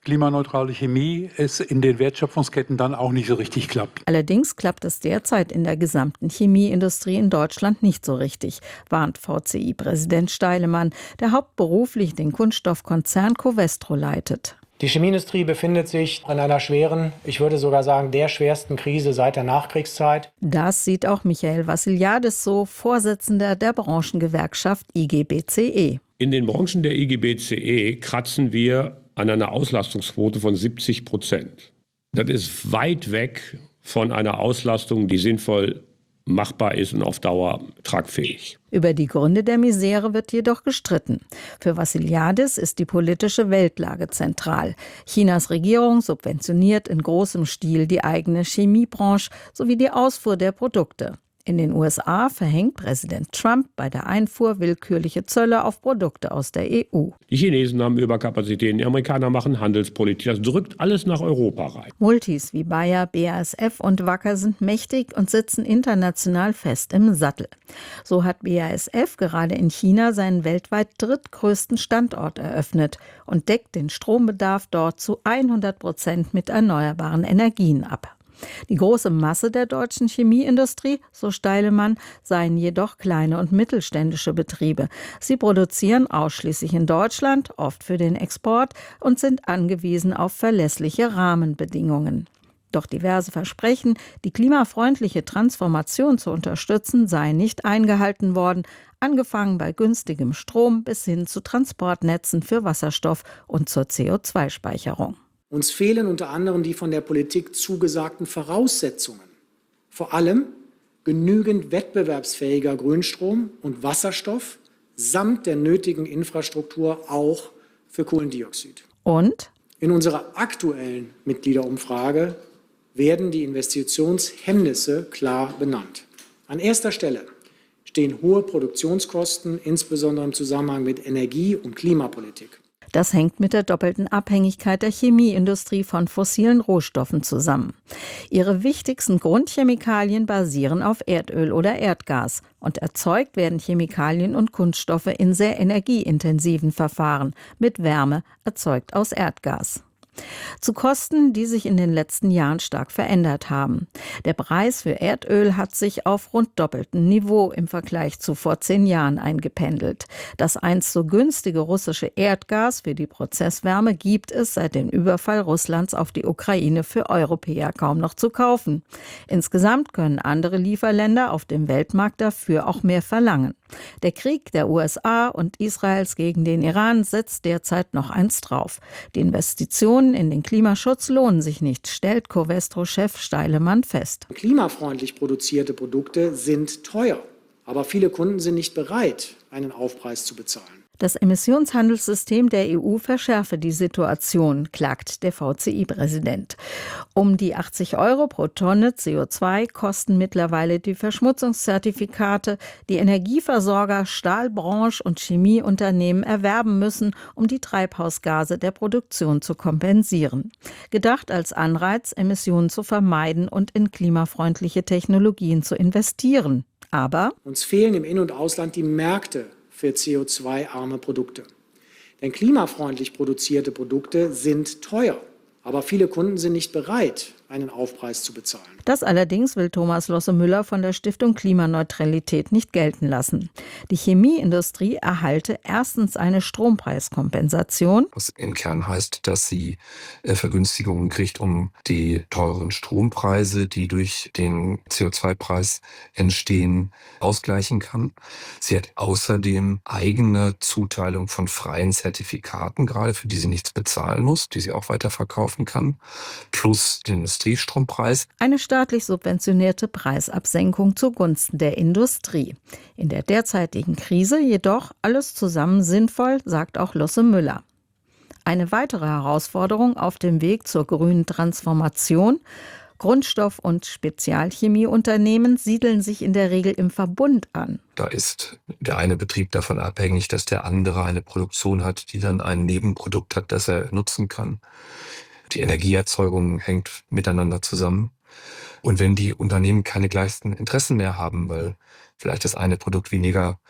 klimaneutrale Chemie es in den Wertschöpfungsketten dann auch nicht so richtig klappt. Allerdings klappt es derzeit in der gesamten Chemieindustrie in Deutschland nicht so richtig, warnt VCI-Präsident Steilemann, der hauptberuflich den Kunststoffkonzern Covestro leitet. Die Chemieindustrie befindet sich in einer schweren, ich würde sogar sagen, der schwersten Krise seit der Nachkriegszeit. Das sieht auch Michael Vassiliadis so, Vorsitzender der Branchengewerkschaft IGBCE. In den Branchen der IGBCE kratzen wir an einer Auslastungsquote von 70%. Das ist weit weg von einer Auslastung, die sinnvoll machbar ist und auf Dauer tragfähig. Über die Gründe der Misere wird jedoch gestritten. Für Vassiliadis ist die politische Weltlage zentral. Chinas Regierung subventioniert in großem Stil die eigene Chemiebranche sowie die Ausfuhr der Produkte. In den USA verhängt Präsident Trump bei der Einfuhr willkürliche Zölle auf Produkte aus der EU. Die Chinesen haben Überkapazitäten, die Amerikaner machen Handelspolitik. Das drückt alles nach Europa rein. Multis wie Bayer, BASF und Wacker sind mächtig und sitzen international fest im Sattel. So hat BASF gerade in China seinen weltweit drittgrößten Standort eröffnet und deckt den Strombedarf dort zu 100% mit erneuerbaren Energien ab. Die große Masse der deutschen Chemieindustrie, so Steilemann, seien jedoch kleine und mittelständische Betriebe. Sie produzieren ausschließlich in Deutschland, oft für den Export und sind angewiesen auf verlässliche Rahmenbedingungen. Doch diverse Versprechen, die klimafreundliche Transformation zu unterstützen, seien nicht eingehalten worden, angefangen bei günstigem Strom bis hin zu Transportnetzen für Wasserstoff und zur CO2-Speicherung. Uns fehlen unter anderem die von der Politik zugesagten Voraussetzungen. Vor allem genügend wettbewerbsfähiger Grünstrom und Wasserstoff samt der nötigen Infrastruktur auch für Kohlendioxid. Und? In unserer aktuellen Mitgliederumfrage werden die Investitionshemmnisse klar benannt. An erster Stelle stehen hohe Produktionskosten, insbesondere im Zusammenhang mit Energie- und Klimapolitik. Das hängt mit der doppelten Abhängigkeit der Chemieindustrie von fossilen Rohstoffen zusammen. Ihre wichtigsten Grundchemikalien basieren auf Erdöl oder Erdgas und erzeugt werden Chemikalien und Kunststoffe in sehr energieintensiven Verfahren mit Wärme erzeugt aus Erdgas. Zu Kosten, die sich in den letzten Jahren stark verändert haben. Der Preis für Erdöl hat sich auf rund doppeltem Niveau im Vergleich zu vor 10 Jahren eingependelt. Das einst so günstige russische Erdgas für die Prozesswärme gibt es seit dem Überfall Russlands auf die Ukraine für Europäer kaum noch zu kaufen. Insgesamt können andere Lieferländer auf dem Weltmarkt dafür auch mehr verlangen. Der Krieg der USA und Israels gegen den Iran setzt derzeit noch eins drauf. Die Investitionen in den Klimaschutz lohnen sich nicht, stellt Covestro-Chef Steilemann fest. Klimafreundlich produzierte Produkte sind teuer, aber viele Kunden sind nicht bereit, einen Aufpreis zu bezahlen. Das Emissionshandelssystem der EU verschärfe die Situation, klagt der VCI-Präsident. Um die 80 € pro Tonne CO2 kosten mittlerweile die Verschmutzungszertifikate, die Energieversorger, Stahlbranche und Chemieunternehmen erwerben müssen, um die Treibhausgase der Produktion zu kompensieren. Gedacht als Anreiz, Emissionen zu vermeiden und in klimafreundliche Technologien zu investieren. Aber uns fehlen im In- und Ausland die Märkte für CO2-arme Produkte. Denn klimafreundlich produzierte Produkte sind teuer, aber viele Kunden sind nicht bereit, einen Aufpreis zu bezahlen. Das allerdings will Thomas Losse-Müller von der Stiftung Klimaneutralität nicht gelten lassen. Die Chemieindustrie erhalte erstens eine Strompreiskompensation. Was im Kern heißt, dass sie Vergünstigungen kriegt, um die teuren Strompreise, die durch den CO2-Preis entstehen, ausgleichen kann. Sie hat außerdem eigene Zuteilung von freien Zertifikaten, gerade für die sie nichts bezahlen muss, die sie auch weiterverkaufen kann, plus den Industriestrompreis. Eine staatlich subventionierte Preisabsenkung zugunsten der Industrie. In der derzeitigen Krise jedoch alles zusammen sinnvoll, sagt auch Losse-Müller. Eine weitere Herausforderung auf dem Weg zur grünen Transformation: Grundstoff- und Spezialchemieunternehmen siedeln sich in der Regel im Verbund an. Da ist der eine Betrieb davon abhängig, dass der andere eine Produktion hat, die dann ein Nebenprodukt hat, das er nutzen kann. Die Energieerzeugung hängt miteinander zusammen. Und wenn die Unternehmen keine gleichen Interessen mehr haben, weil vielleicht das eine Produkt weniger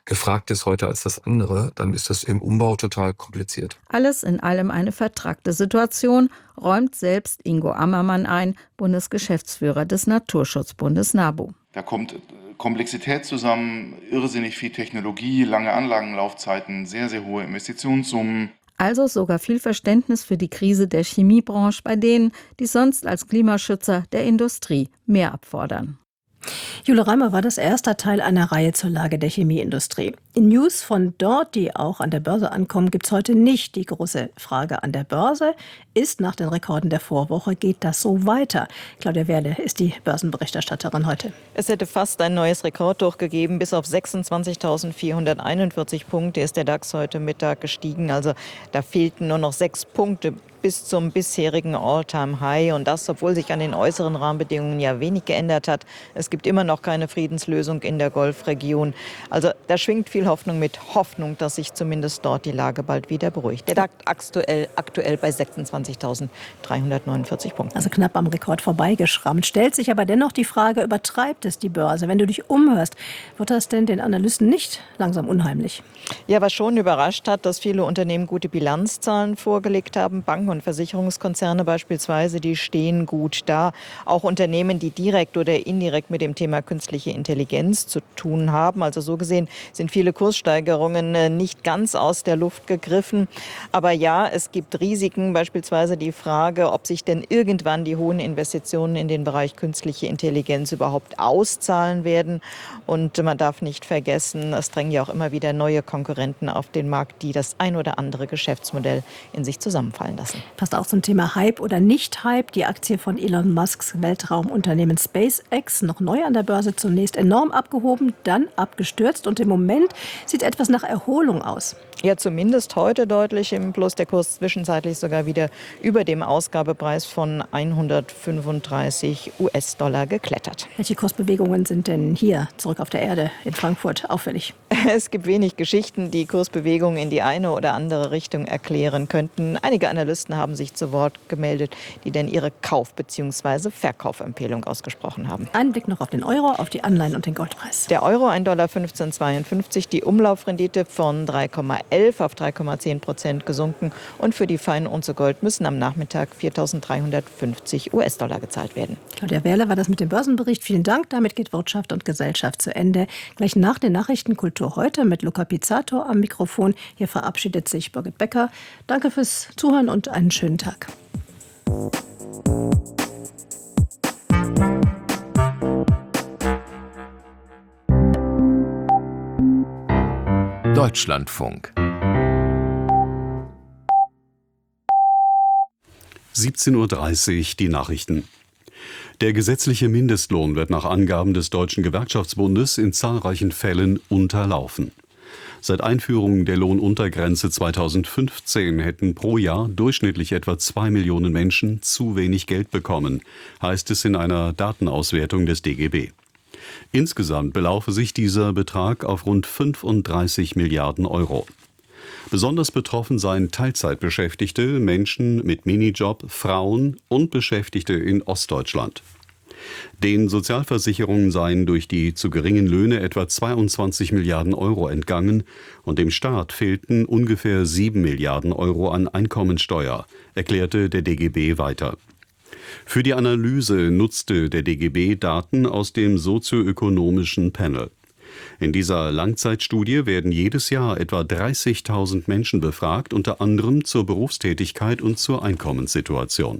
gefragt ist heute als das andere, dann ist das im Umbau total kompliziert. Alles in allem eine vertrackte Situation, räumt selbst Ingo Ammermann ein, Bundesgeschäftsführer des Naturschutzbundes NABU. Da kommt Komplexität zusammen, irrsinnig viel Technologie, lange Anlagenlaufzeiten, sehr, sehr hohe Investitionssummen. Also sogar viel Verständnis für die Krise der Chemiebranche bei denen, die sonst als Klimaschützer der Industrie mehr abfordern. Jule Reimer war das erste Teil einer Reihe zur Lage der Chemieindustrie. In News von dort, die auch an der Börse ankommen, gibt es heute nicht. Die große Frage an der Börse ist nach den Rekorden der Vorwoche, geht das so weiter? Claudia Werle ist die Börsenberichterstatterin heute. Es hätte fast ein neues Rekordhoch gegeben. Bis auf 26.441 Punkte ist der DAX heute Mittag gestiegen. Also da fehlten nur noch 6 Punkte bis zum bisherigen All-Time-High. Und das, obwohl sich an den äußeren Rahmenbedingungen ja wenig geändert hat. Es gibt immer noch keine Friedenslösung in der Golfregion. Also da schwingt viel Hoffnung mit. Hoffnung, dass sich zumindest dort die Lage bald wieder beruhigt. Der DAX aktuell bei 26.349 Punkten. Also knapp am Rekord vorbeigeschrammt. Stellt sich aber dennoch die Frage, übertreibt es die Börse? Wenn du dich umhörst, wird das denn den Analysten nicht langsam unheimlich? Ja, was schon überrascht hat, dass viele Unternehmen gute Bilanzzahlen vorgelegt haben. Banken und Versicherungskonzerne beispielsweise, die stehen gut da. Auch Unternehmen, die direkt oder indirekt mit dem Thema künstliche Intelligenz zu tun haben. Also so gesehen sind viele Kurssteigerungen nicht ganz aus der Luft gegriffen. Aber ja, es gibt Risiken, beispielsweise die Frage, ob sich denn irgendwann die hohen Investitionen in den Bereich künstliche Intelligenz überhaupt auszahlen werden. Und man darf nicht vergessen, es drängen ja auch immer wieder neue Konkurrenten auf den Markt, die das ein oder andere Geschäftsmodell in sich zusammenfallen lassen. Passt auch zum Thema Hype oder Nicht-Hype. Die Aktie von Elon Musks Weltraumunternehmen SpaceX, noch neu an der Börse, zunächst enorm abgehoben, dann abgestürzt und im Moment sieht etwas nach Erholung aus. Ja, zumindest heute deutlich im Plus. Der Kurs zwischenzeitlich sogar wieder über dem Ausgabepreis von 135 US-Dollar geklettert. Welche Kursbewegungen sind denn hier zurück auf der Erde in Frankfurt auffällig? Es gibt wenig Geschichten, die Kursbewegungen in die eine oder andere Richtung erklären könnten. Einige Analysten haben sich zu Wort gemeldet, die denn ihre Kauf- bzw. Verkaufempfehlung ausgesprochen haben. Ein Blick noch auf den Euro, auf die Anleihen und den Goldpreis. Der Euro 1,1552 $, die Umlaufrendite von 3,11 auf 3,10% gesunken. Und für die Feinunze Gold müssen am Nachmittag 4.350 US-Dollar gezahlt werden. Claudia Werle war das mit dem Börsenbericht. Vielen Dank. Damit geht Wirtschaft und Gesellschaft zu Ende. Gleich nach den Nachrichten Kultur heute mit Luca Pizzato am Mikrofon. Hier verabschiedet sich Birgit Becker. Danke fürs Zuhören und einen schönen Tag. Deutschlandfunk 17:30 Uhr die Nachrichten. Der gesetzliche Mindestlohn wird nach Angaben des Deutschen Gewerkschaftsbundes in zahlreichen Fällen unterlaufen. Seit Einführung der Lohnuntergrenze 2015 hätten pro Jahr durchschnittlich etwa 2 Millionen Menschen zu wenig Geld bekommen, heißt es in einer Datenauswertung des DGB. Insgesamt belaufe sich dieser Betrag auf rund 35 Milliarden Euro. Besonders betroffen seien Teilzeitbeschäftigte, Menschen mit Minijob, Frauen und Beschäftigte in Ostdeutschland. Den Sozialversicherungen seien durch die zu geringen Löhne etwa 22 Milliarden Euro entgangen und dem Staat fehlten ungefähr 7 Milliarden Euro an Einkommensteuer, erklärte der DGB weiter. Für die Analyse nutzte der DGB Daten aus dem sozioökonomischen Panel. In dieser Langzeitstudie werden jedes Jahr etwa 30.000 Menschen befragt, unter anderem zur Berufstätigkeit und zur Einkommenssituation.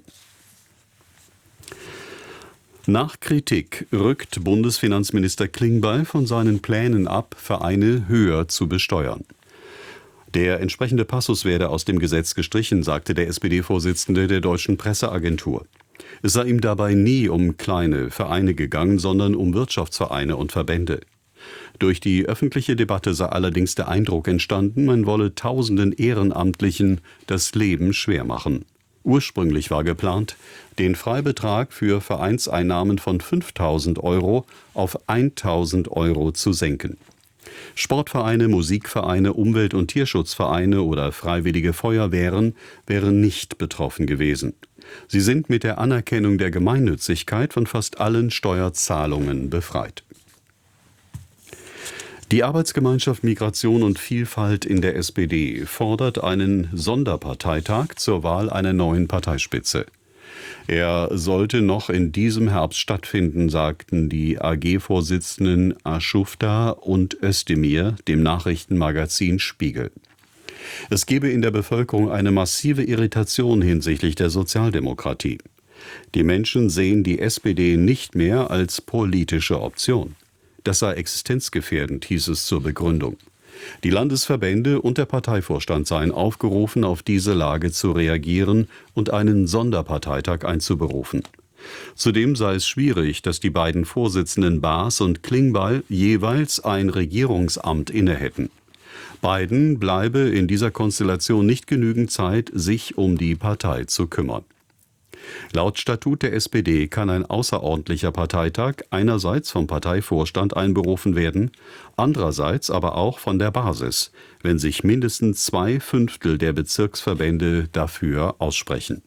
Nach Kritik rückt Bundesfinanzminister Klingbeil von seinen Plänen ab, Vereine höher zu besteuern. Der entsprechende Passus werde aus dem Gesetz gestrichen, sagte der SPD-Vorsitzende der Deutschen Presseagentur. Es sei ihm dabei nie um kleine Vereine gegangen, sondern um Wirtschaftsvereine und Verbände. Durch die öffentliche Debatte sei allerdings der Eindruck entstanden, man wolle tausenden Ehrenamtlichen das Leben schwer machen. Ursprünglich war geplant, den Freibetrag für Vereinseinnahmen von 5.000 Euro auf 1.000 Euro zu senken. Sportvereine, Musikvereine, Umwelt- und Tierschutzvereine oder freiwillige Feuerwehren wären nicht betroffen gewesen. Sie sind mit der Anerkennung der Gemeinnützigkeit von fast allen Steuerzahlungen befreit. Die Arbeitsgemeinschaft Migration und Vielfalt in der SPD fordert einen Sonderparteitag zur Wahl einer neuen Parteispitze. Er sollte noch in diesem Herbst stattfinden, sagten die AG-Vorsitzenden Aschufta und Özdemir dem Nachrichtenmagazin Spiegel. Es gebe in der Bevölkerung eine massive Irritation hinsichtlich der Sozialdemokratie. Die Menschen sehen die SPD nicht mehr als politische Option. Das sei existenzgefährdend, hieß es zur Begründung. Die Landesverbände und der Parteivorstand seien aufgerufen, auf diese Lage zu reagieren und einen Sonderparteitag einzuberufen. Zudem sei es schwierig, dass die beiden Vorsitzenden Baas und Klingbeil jeweils ein Regierungsamt innehätten. Beiden bleibe in dieser Konstellation nicht genügend Zeit, sich um die Partei zu kümmern. Laut Statut der SPD kann ein außerordentlicher Parteitag einerseits vom Parteivorstand einberufen werden, andererseits aber auch von der Basis, wenn sich mindestens 2/5 der Bezirksverbände dafür aussprechen.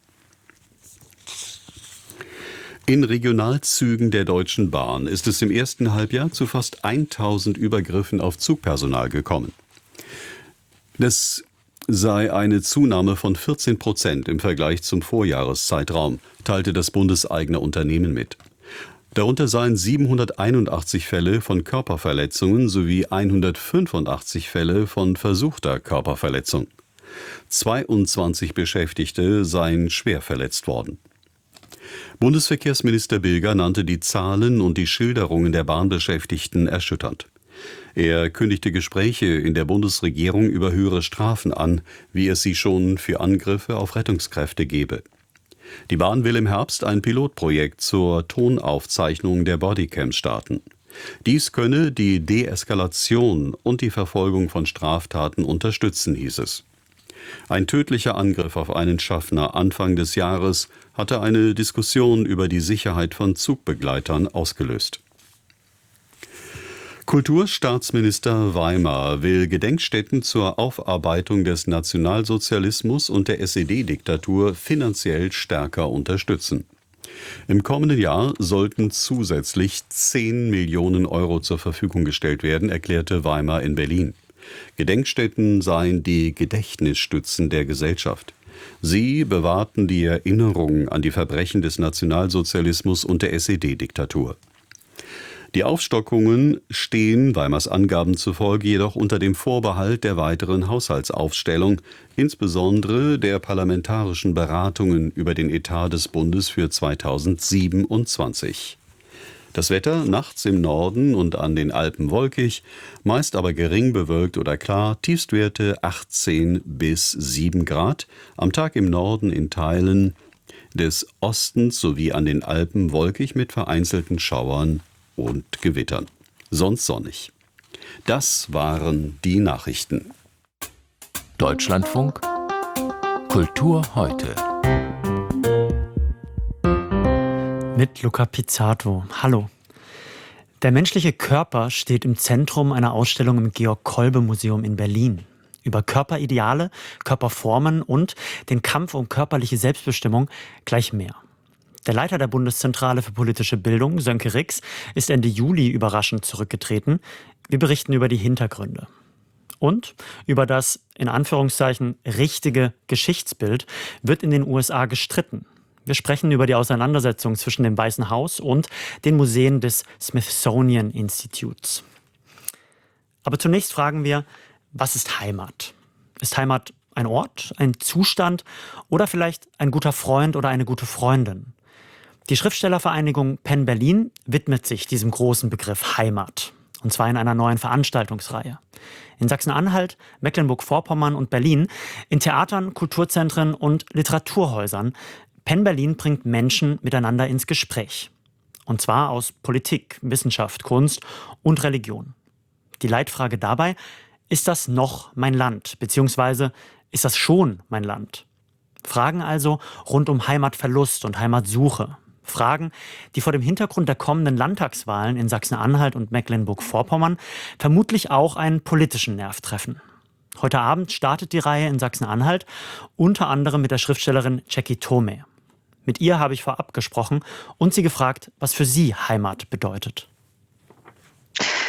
In Regionalzügen der Deutschen Bahn ist es im ersten Halbjahr zu fast 1000 Übergriffen auf Zugpersonal gekommen. Das sei eine Zunahme von 14% im Vergleich zum Vorjahreszeitraum, teilte das bundeseigene Unternehmen mit. Darunter seien 781 Fälle von Körperverletzungen sowie 185 Fälle von versuchter Körperverletzung. 22 Beschäftigte seien schwer verletzt worden. Bundesverkehrsminister Bilger nannte die Zahlen und die Schilderungen der Bahnbeschäftigten erschütternd. Er kündigte Gespräche in der Bundesregierung über höhere Strafen an, wie es sie schon für Angriffe auf Rettungskräfte gebe. Die Bahn will im Herbst ein Pilotprojekt zur Tonaufzeichnung der Bodycams starten. Dies könne die Deeskalation und die Verfolgung von Straftaten unterstützen, hieß es. Ein tödlicher Angriff auf einen Schaffner Anfang des Jahres hatte eine Diskussion über die Sicherheit von Zugbegleitern ausgelöst. Kulturstaatsminister Weimar will Gedenkstätten zur Aufarbeitung des Nationalsozialismus und der SED-Diktatur finanziell stärker unterstützen. Im kommenden Jahr sollten zusätzlich 10 Millionen Euro zur Verfügung gestellt werden, erklärte Weimar in Berlin. Gedenkstätten seien die Gedächtnisstützen der Gesellschaft. Sie bewahrten die Erinnerung an die Verbrechen des Nationalsozialismus und der SED-Diktatur. Die Aufstockungen stehen Weimars Angaben zufolge jedoch unter dem Vorbehalt der weiteren Haushaltsaufstellung, insbesondere der parlamentarischen Beratungen über den Etat des Bundes für 2027. Das Wetter nachts im Norden und an den Alpen wolkig, meist aber gering bewölkt oder klar, Tiefstwerte 18 bis 7 Grad, am Tag im Norden in Teilen des Ostens sowie an den Alpen wolkig mit vereinzelten Schauern und Gewittern. Sonst sonnig. Das waren die Nachrichten. Deutschlandfunk Kultur heute. Mit Luca Pizzato. Hallo. Der menschliche Körper steht im Zentrum einer Ausstellung im Georg-Kolbe-Museum in Berlin. Über Körperideale, Körperformen und den Kampf um körperliche Selbstbestimmung gleich mehr. Der Leiter der Bundeszentrale für politische Bildung, Sönke Rix, ist Ende Juli überraschend zurückgetreten. Wir berichten über die Hintergründe. Und über das, in Anführungszeichen, richtige Geschichtsbild wird in den USA gestritten. Wir sprechen über die Auseinandersetzung zwischen dem Weißen Haus und den Museen des Smithsonian Instituts. Aber zunächst fragen wir, was ist Heimat? Ist Heimat ein Ort, ein Zustand oder vielleicht ein guter Freund oder eine gute Freundin? Die Schriftstellervereinigung Penn Berlin widmet sich diesem großen Begriff Heimat. Und zwar in einer neuen Veranstaltungsreihe. In Sachsen-Anhalt, Mecklenburg-Vorpommern und Berlin, in Theatern, Kulturzentren und Literaturhäusern. Penn Berlin bringt Menschen miteinander ins Gespräch. Und zwar aus Politik, Wissenschaft, Kunst und Religion. Die Leitfrage dabei, ist das noch mein Land? Beziehungsweise ist das schon mein Land? Fragen also rund um Heimatverlust und Heimatsuche. Fragen, die vor dem Hintergrund der kommenden Landtagswahlen in Sachsen-Anhalt und Mecklenburg-Vorpommern vermutlich auch einen politischen Nerv treffen. Heute Abend startet die Reihe in Sachsen-Anhalt, unter anderem mit der Schriftstellerin Jackie Thome. Mit ihr habe ich vorab gesprochen und sie gefragt, was für sie Heimat bedeutet.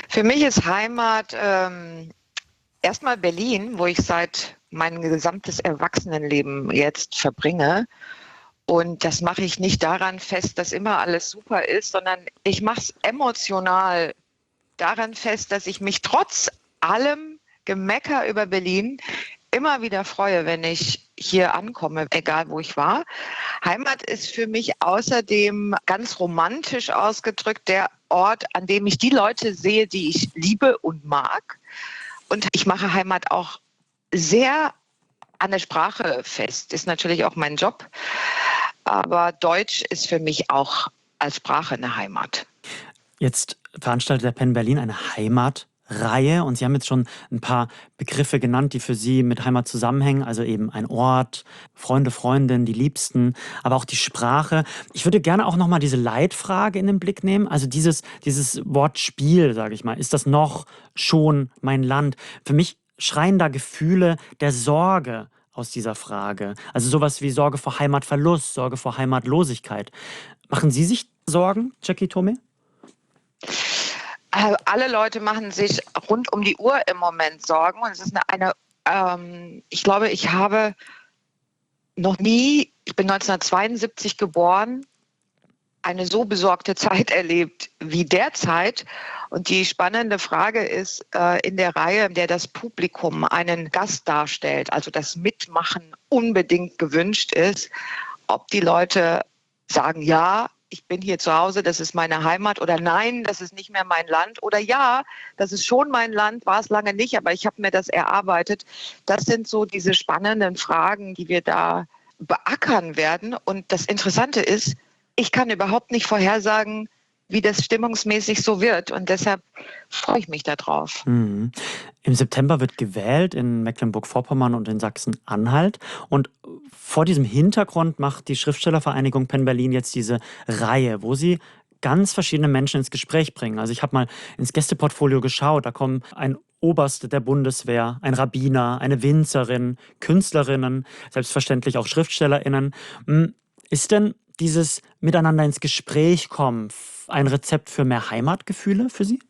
Für mich ist Heimat erstmal Berlin, wo ich seit mein gesamtes Erwachsenenleben jetzt verbringe. Und das mache ich nicht daran fest, dass immer alles super ist, sondern ich mache es emotional daran fest, dass ich mich trotz allem Gemecker über Berlin immer wieder freue, wenn ich hier ankomme, egal wo ich war. Heimat ist für mich außerdem ganz romantisch ausgedrückt der Ort, an dem ich die Leute sehe, die ich liebe und mag. Und ich mache Heimat auch sehr an der Sprache fest. Ist natürlich auch mein Job. Aber Deutsch ist für mich auch als Sprache eine Heimat. Jetzt veranstaltet der Penn Berlin eine Heimatreihe und Sie haben jetzt schon ein paar Begriffe genannt, die für Sie mit Heimat zusammenhängen, also eben ein Ort, Freunde, Freundinnen, die Liebsten, aber auch die Sprache. Ich würde gerne auch nochmal diese Leitfrage in den Blick nehmen, also dieses Wortspiel, sage ich mal. Ist das noch schon mein Land? Für mich schreien da Gefühle der Sorge aus dieser Frage. Also sowas wie Sorge vor Heimatverlust, Sorge vor Heimatlosigkeit. Machen Sie sich Sorgen, Jackie Thome? Alle Leute machen sich rund um die Uhr im Moment Sorgen. Und es ist ich glaube, ich habe noch nie, ich bin 1972 geboren, eine so besorgte Zeit erlebt wie derzeit. Und die spannende Frage ist in der Reihe, in der das Publikum einen Gast darstellt, also das Mitmachen unbedingt gewünscht ist, ob die Leute sagen, ja, ich bin hier zu Hause, das ist meine Heimat, oder nein, das ist nicht mehr mein Land, oder ja, das ist schon mein Land, war es lange nicht, aber ich habe mir das erarbeitet. Das sind so diese spannenden Fragen, die wir da beackern werden. Und das Interessante ist, ich kann überhaupt nicht vorhersagen, wie das stimmungsmäßig so wird. Und deshalb freue ich mich darauf. Mhm. Im September wird gewählt in Mecklenburg-Vorpommern und in Sachsen-Anhalt. Und vor diesem Hintergrund macht die Schriftstellervereinigung Penn Berlin jetzt diese Reihe, wo sie ganz verschiedene Menschen ins Gespräch bringen. Also ich habe mal ins Gästeportfolio geschaut, da kommen ein Oberst der Bundeswehr, ein Rabbiner, eine Winzerin, Künstlerinnen, selbstverständlich auch SchriftstellerInnen. Ist denn dieses Miteinander ins Gespräch kommen ein Rezept für mehr Heimatgefühle für Sie?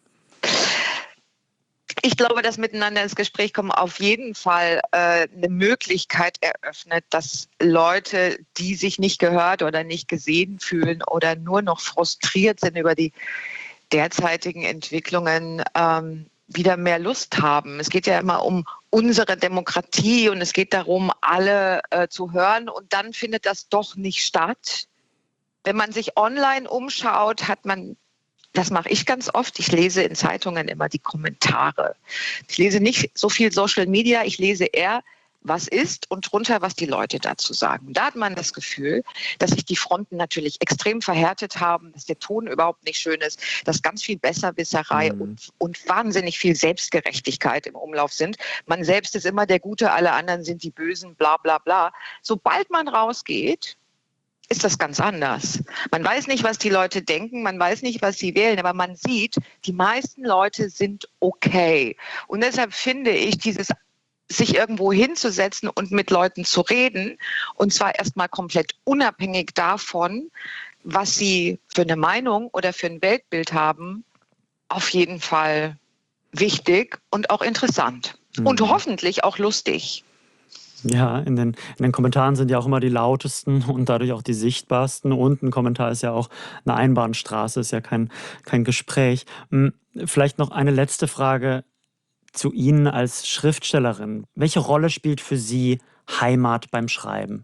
Ich glaube, das Miteinander ins Gespräch kommen auf jeden Fall eine Möglichkeit eröffnet, dass Leute, die sich nicht gehört oder nicht gesehen fühlen oder nur noch frustriert sind über die derzeitigen Entwicklungen, wieder mehr Lust haben. Es geht ja immer um unsere Demokratie und es geht darum, alle zu hören, und dann findet das doch nicht statt. Wenn man sich online umschaut, hat man, das mache ich ganz oft, ich lese in Zeitungen immer die Kommentare. Ich lese nicht so viel Social Media, ich lese eher, was ist, und drunter, was die Leute dazu sagen. Da hat man das Gefühl, dass sich die Fronten natürlich extrem verhärtet haben, dass der Ton überhaupt nicht schön ist, dass ganz viel Besserwisserei und wahnsinnig viel Selbstgerechtigkeit im Umlauf sind. Man selbst ist immer der Gute, alle anderen sind die Bösen, bla bla bla. Sobald man rausgeht, ist das ganz anders. Man weiß nicht, was die Leute denken, man weiß nicht, was sie wählen, aber man sieht, die meisten Leute sind okay. Und deshalb finde ich, dieses sich irgendwo hinzusetzen und mit Leuten zu reden, und zwar erstmal komplett unabhängig davon, was sie für eine Meinung oder für ein Weltbild haben, auf jeden Fall wichtig und auch interessant. Und hoffentlich auch lustig. Ja, in den Kommentaren sind ja auch immer die lautesten und dadurch auch die sichtbarsten. Und ein Kommentar ist ja auch eine Einbahnstraße, ist ja kein Gespräch. Vielleicht noch eine letzte Frage zu Ihnen als Schriftstellerin. Welche Rolle spielt für Sie Heimat beim Schreiben?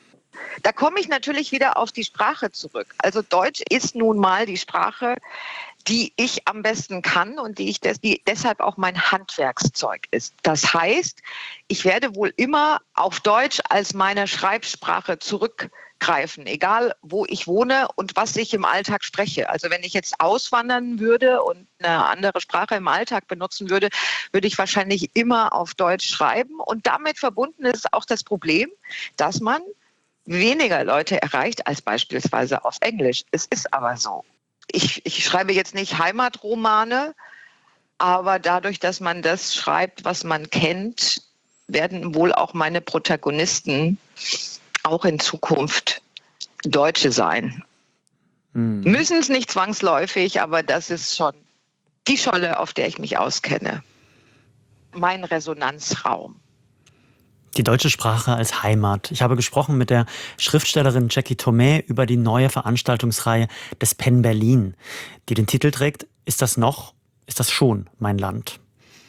Da komme ich natürlich wieder auf die Sprache zurück. Also Deutsch ist nun mal die Sprache, die ich am besten kann und die deshalb auch mein Handwerkszeug ist. Das heißt, ich werde wohl immer auf Deutsch als meine Schreibsprache zurückgreifen, egal wo ich wohne und was ich im Alltag spreche. Also wenn ich jetzt auswandern würde und eine andere Sprache im Alltag benutzen würde, würde ich wahrscheinlich immer auf Deutsch schreiben. Und damit verbunden ist auch das Problem, dass man weniger Leute erreicht als beispielsweise auf Englisch. Es ist aber so. Ich schreibe jetzt nicht Heimatromane, aber dadurch, dass man das schreibt, was man kennt, werden wohl auch meine Protagonisten auch in Zukunft Deutsche sein. Müssen es nicht zwangsläufig, aber das ist schon die Scholle, auf der ich mich auskenne. Mein Resonanzraum. Die deutsche Sprache als Heimat. Ich habe gesprochen mit der Schriftstellerin Jackie Thomé über die neue Veranstaltungsreihe des PEN Berlin, die den Titel trägt: Ist das noch? Ist das schon mein Land?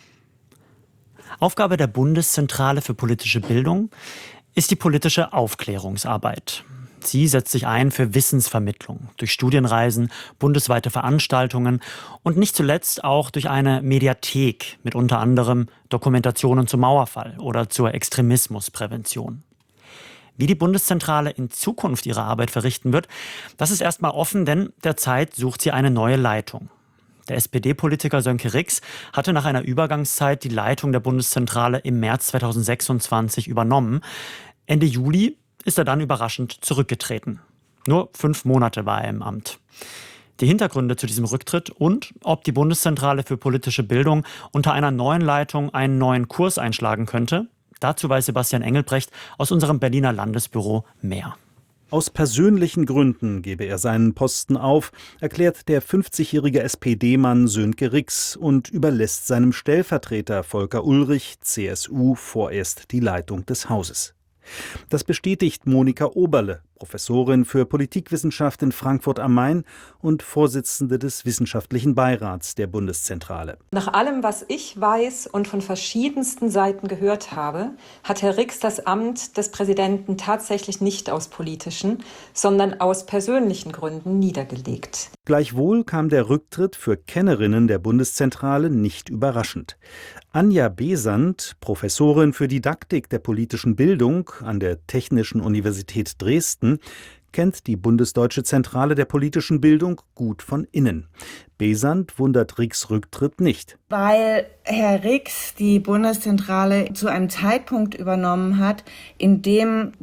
Aufgabe der Bundeszentrale für politische Bildung ist die politische Aufklärungsarbeit. Sie setzt sich ein für Wissensvermittlung durch Studienreisen, bundesweite Veranstaltungen und nicht zuletzt auch durch eine Mediathek mit unter anderem Dokumentationen zum Mauerfall oder zur Extremismusprävention. Wie die Bundeszentrale in Zukunft ihre Arbeit verrichten wird, das ist erstmal offen, denn derzeit sucht sie eine neue Leitung. Der SPD-Politiker Sönke Rix hatte nach einer Übergangszeit die Leitung der Bundeszentrale im März 2026 übernommen. Ende Juli ist er dann überraschend zurückgetreten. Nur 5 Monate war er im Amt. Die Hintergründe zu diesem Rücktritt und ob die Bundeszentrale für politische Bildung unter einer neuen Leitung einen neuen Kurs einschlagen könnte, dazu weiß Sebastian Engelbrecht aus unserem Berliner Landesbüro mehr. Aus persönlichen Gründen gebe er seinen Posten auf, erklärt der 50-jährige SPD-Mann Sönke Rix und überlässt seinem Stellvertreter Volker Ullrich, CSU, vorerst die Leitung des Hauses. Das bestätigt Monika Oberle, Professorin für Politikwissenschaft in Frankfurt am Main und Vorsitzende des Wissenschaftlichen Beirats der Bundeszentrale. Nach allem, was ich weiß und von verschiedensten Seiten gehört habe, hat Herr Rix das Amt des Präsidenten tatsächlich nicht aus politischen, sondern aus persönlichen Gründen niedergelegt. Gleichwohl kam der Rücktritt für Kennerinnen der Bundeszentrale nicht überraschend. Anja Besant, Professorin für Didaktik der politischen Bildung an der Technischen Universität Dresden, kennt die Bundesdeutsche Zentrale der politischen Bildung gut von innen. Besant wundert Rix Rücktritt nicht. Weil Herr Rix die Bundeszentrale zu einem Zeitpunkt übernommen hat, in dem